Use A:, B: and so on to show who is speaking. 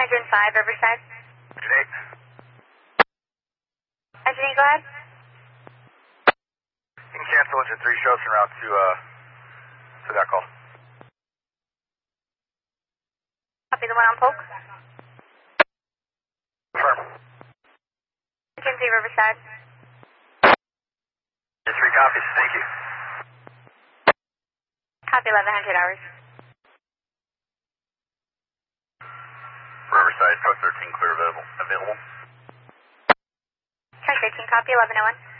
A: Engine 5, Riverside.
B: Engine 8.
A: Engine 8, go ahead.
B: You can cancel engine 3, show us en route to that call.
A: Copy the one on Polk.
B: Confirm.
A: Engine 3, Riverside.
B: Engine 3 copies, thank you.
A: Copy 1100 hours.
B: Riverside, Post 13, clear available.
A: Track 13, copy 1101.